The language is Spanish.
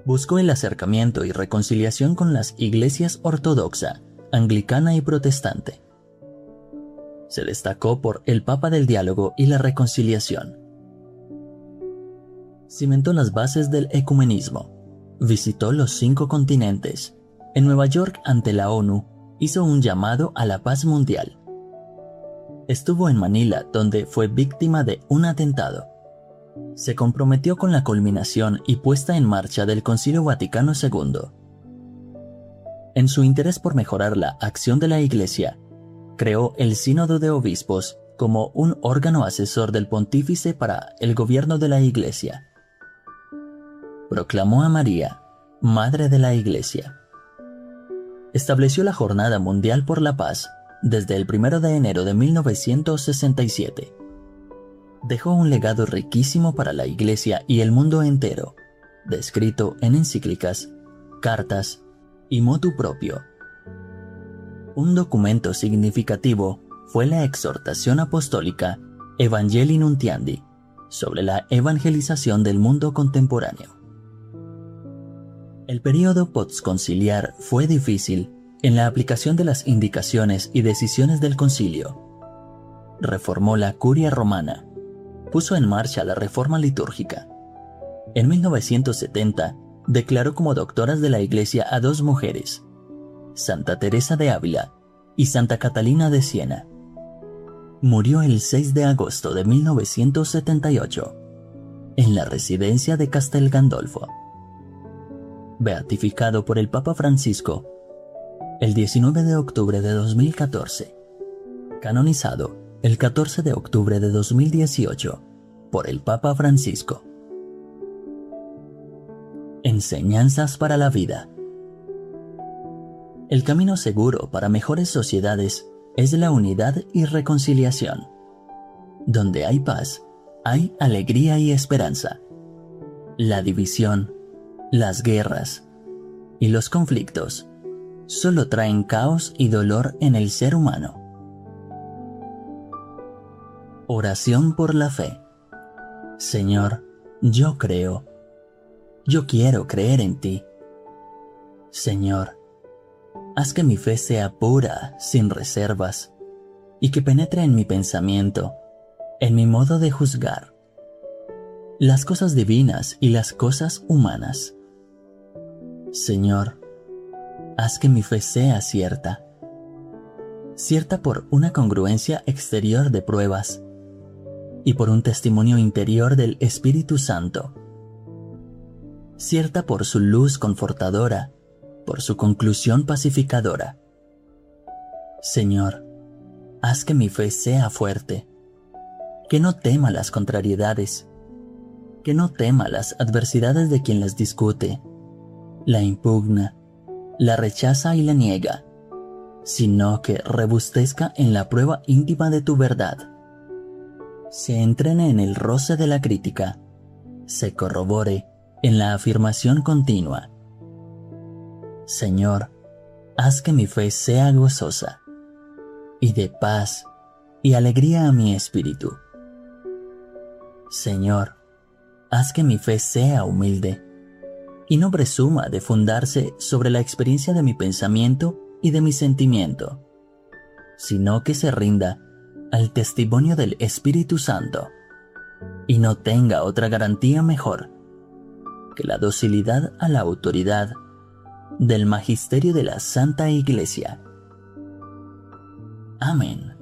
Buscó el acercamiento y reconciliación con las iglesias ortodoxa, anglicana y protestante. Se destacó por el Papa del diálogo y la reconciliación. Cimentó las bases del ecumenismo. Visitó los 5 continentes. En Nueva York, ante la ONU, hizo un llamado a la paz mundial. Estuvo en Manila, donde fue víctima de un atentado. Se comprometió con la culminación y puesta en marcha del Concilio Vaticano II. En su interés por mejorar la acción de la Iglesia, creó el Sínodo de Obispos como un órgano asesor del pontífice para el gobierno de la Iglesia. Proclamó a María, Madre de la Iglesia. Estableció la Jornada Mundial por la Paz desde el 1 de enero de 1967. Dejó un legado riquísimo para la Iglesia y el mundo entero, descrito en encíclicas, cartas y motu propio. Un documento significativo fue la exhortación apostólica Evangelii Nuntiandi sobre la evangelización del mundo contemporáneo. El período postconciliar fue difícil en la aplicación de las indicaciones y decisiones del concilio. Reformó la curia romana, puso en marcha la reforma litúrgica. En 1970 declaró como doctoras de la Iglesia a 2 mujeres, Santa Teresa de Ávila y Santa Catalina de Siena. Murió el 6 de agosto de 1978 en la residencia de Castel Gandolfo. Beatificado por el Papa Francisco el 19 de octubre de 2014. Canonizado el 14 de octubre de 2018 por el Papa Francisco. Enseñanzas para la vida. El camino seguro para mejores sociedades es la unidad y reconciliación. Donde hay paz, hay alegría y esperanza. La división, las guerras y los conflictos solo traen caos y dolor en el ser humano. Oración por la fe. Señor, yo creo. Yo quiero creer en ti. Señor, haz que mi fe sea pura, sin reservas, y que penetre en mi pensamiento, en mi modo de juzgar, las cosas divinas y las cosas humanas. Señor, haz que mi fe sea cierta por una congruencia exterior de pruebas y por un testimonio interior del Espíritu Santo, cierta por su luz confortadora, por su conclusión pacificadora. Señor, haz que mi fe sea fuerte, que no tema las contrariedades, que no tema las adversidades de quien las discute, la impugna, la rechaza y la niega, sino que rebustezca en la prueba íntima de tu verdad, se entrene en el roce de la crítica, se corrobore en la afirmación continua. Señor, haz que mi fe sea gozosa, y de paz y alegría a mi espíritu. Señor, haz que mi fe sea humilde, y no presuma de fundarse sobre la experiencia de mi pensamiento y de mi sentimiento, sino que se rinda al testimonio del Espíritu Santo, y no tenga otra garantía mejor que la docilidad a la autoridad del magisterio de la Santa Iglesia. Amén.